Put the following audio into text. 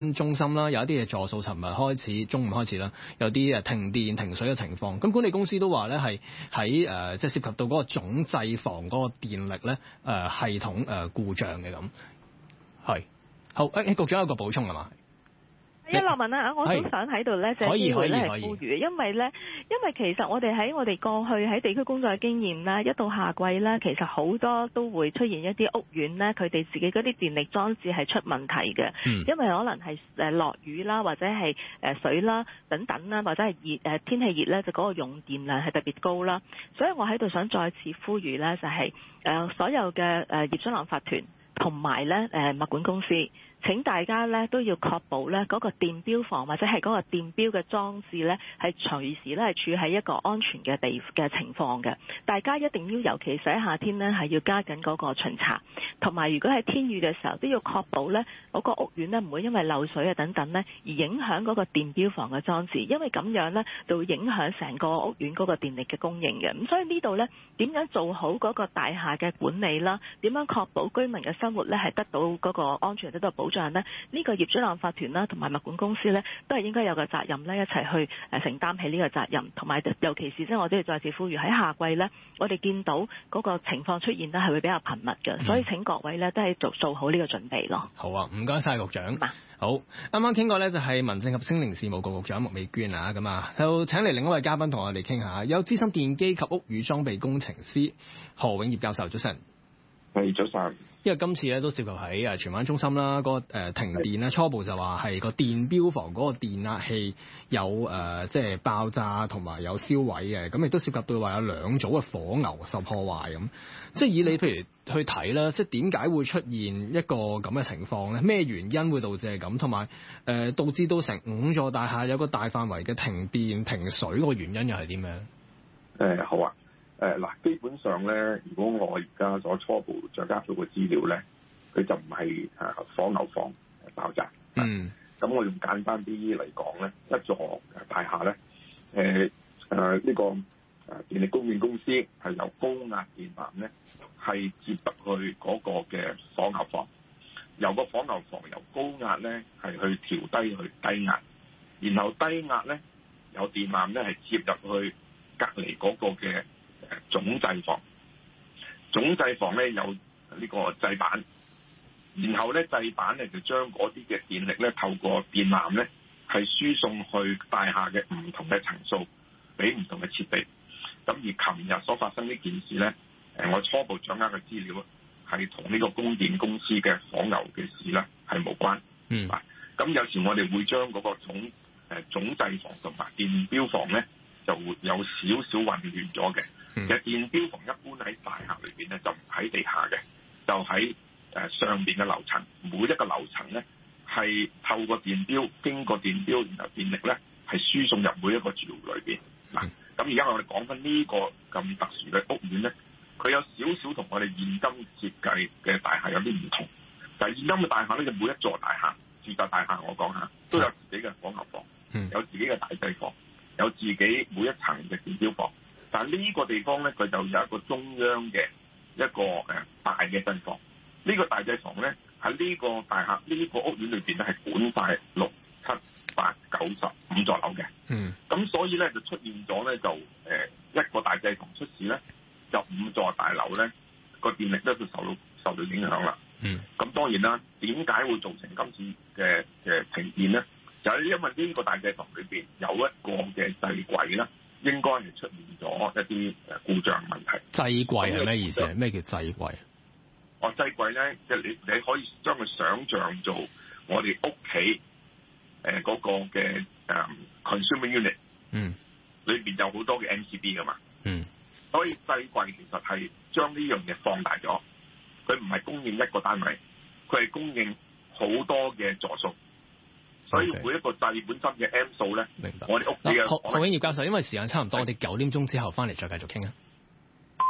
中心啦，有一啲嘅座數，尋日開始中午開始啦，有啲停電停水嘅情況。咁管理公司都話咧係喺即係涉及到嗰個總掣房嗰個電力咧系統故障嘅咁。係好局長有個補充係嘛？ 羅文啊，我都想喺度咧，借機會咧係呼籲，因為其實我哋喺我哋過去喺地區工作嘅經驗啦，一到夏季咧，其實好多都會出現一啲屋苑咧，佢哋自己嗰啲電力裝置係出問題嘅，因為可能係落雨啦，或者係水啦等等啦，或者係天氣熱咧，就嗰個用電量係特別高啦，所以我喺度想再次呼籲咧，就係所有嘅業主立案法團同埋咧物管公司。請大家咧都要確保咧嗰個電錶房或者係嗰個電錶嘅裝置咧係隨時咧係處喺一個安全嘅情況嘅。大家一定要，尤其是喺夏天咧係要加緊嗰個巡查，同埋如果係天雨嘅時候都要確保咧嗰個屋苑咧唔會因為漏水啊等等咧而影響嗰個電錶房嘅裝置，因為咁樣咧就會影響成個屋苑嗰個電力嘅供應嘅。咁所以呢度咧點樣做好嗰個大廈嘅管理啦？點樣確保居民嘅生活咧係得到嗰個安全得到保障呢？呢個業主立案法團啦，同埋物管公司咧，都係應該有個責任咧，一齊去承擔起呢個責任，同埋尤其是即係我都要再次呼籲喺夏季咧，我哋見到嗰個情況出現咧係會比較頻密嘅，所以請各位咧都係做好呢個準備咯。 好啊，唔該晒局長。好，啱啱傾過咧就係民政及青年事務局局長麥美娟啊，咁啊就請嚟另一位嘉賓同我哋傾下，有資深電機及屋宇裝備工程師何永業教授，早晨。 係早晨。 因為今次咧都涉及喺荃灣中心啦，嗰個停電咧，初步就話係個電錶房嗰個電壓器有即係爆炸同埋有燒毀嘅，咁亦都涉及到話有兩組嘅火牛受破壞咁。即係以你譬如去睇啦，即係點解會出現一個咁嘅情況咧？咩原因會導致係咁？同埋導致到成5座大廈有個大範圍嘅停電停水個原因又係啲咩？ 好啊。嗱，基本上咧，如果我而家所初步掌握到嘅資料咧，佢就唔係火牛房爆炸。咁我用簡單啲嚟講咧，一座大廈咧，呢個電力供應公司係由高壓電纜咧係接入去嗰個嘅火牛房，由個火牛房由高壓咧係去調低去低壓，然後低壓咧有電纜咧係接入去隔離嗰個嘅總掣房，總掣房咧有呢個掣板，然後咧掣板咧就將嗰啲嘅電力咧透過電纜咧係輸送去大廈嘅唔同嘅層數，俾唔同嘅設備。咁而琴日所發生呢件事咧，我初步掌握嘅資料係同呢個供電公司嘅火牛嘅事咧係無關。咁有時我哋會將嗰個總掣房同埋電錶房咧就會有少少混亂咗嘅。其實電錶房一般喺大廈裏邊咧就唔喺地下嘅，就喺上邊嘅樓層，每一個樓層咧係透過電錶經過電錶，然後電力咧係輸送入每一個住戶裏邊。嗱，咁而家我哋講翻呢個咁特殊嘅屋苑咧，佢有少少同我哋現今設計嘅大廈有啲唔同。但係現今嘅大廈咧，就每一座大廈住宅大廈，我講下都有自己嘅火牛房，有自己嘅大掣房，有自己每一層嘅電錶房。但係呢個地方咧，佢就有一個中央嘅一個大嘅掣房。呢個大掣房咧喺呢個大廈呢個屋苑裏邊咧係管晒6、7、8、9、10 5座樓嘅。咁所以咧就出現咗咧就一個大掣房出事咧，就5座大樓咧個電力咧就受到影響啦。咁當然啦，點解會造成今次嘅停電咧？就係因為呢個大掣房裏邊有一個嘅掣櫃啦。應該係出現咗一啲故障問題。掣櫃係咩意思？咩叫掣櫃？掣櫃咧，即係你可以將佢想像做我哋屋企嗰個嘅consumer unit。裏邊有好多嘅 MCB 噶嘛。所以掣櫃其實係將呢樣嘢放大咗。佢唔係供應一個單位，佢係供應好多嘅座數。所以每一個掣本身嘅 M 數咧，我哋屋企嘅。何永業教授，因為時間差唔多，我哋9點鐘之後翻嚟再繼續傾啊。